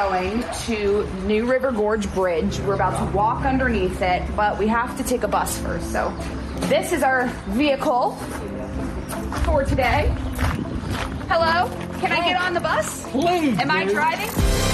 going to New River Gorge Bridge. We're about to walk underneath it, but we have to take a bus first. So this is our vehicle for today. Hello, can I get on the bus? Please. Am I driving?